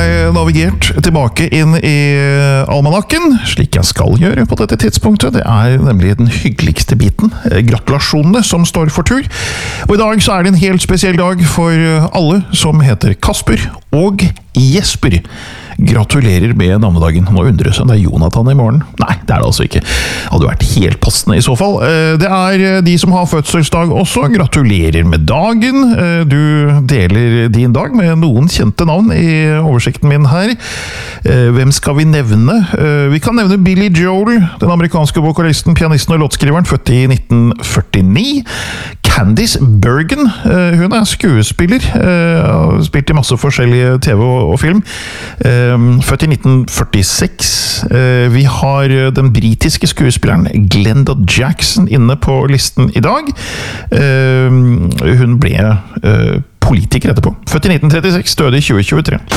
jeg navigert tilbake inn i almanakken, slik jeg skal gjøre på dette tidspunktet. Det nemlig den hyggeligste biten, gratulasjonene, som står for tur. Og i dag så det en helt spesiell dag for alle som heter Kasper og Jesper. Gratulerer med navnedagen. Nå undrer seg, det Jonathan i morgen. Nei, det det altså ikke. Det hadde vært helt passende i så fall. Det de som har fødselsdag også. Gratulerer med dagen. Du deler din dag med noen kjente navn i oversikten min her. Hvem skal vi nevne? Vi kan nevne Billy Joel, den amerikanske vokalisten, pianisten og låtskriveren, født i 1949. Candice Bergen, hun skuespiller, spilt i masse forskjellige TV og film. Født i 1946. Vi har den britiske skuespilleren Glenda Jackson inne på listen i dag. Hun ble politiker etterpå. Født i 1936, døde i 2023.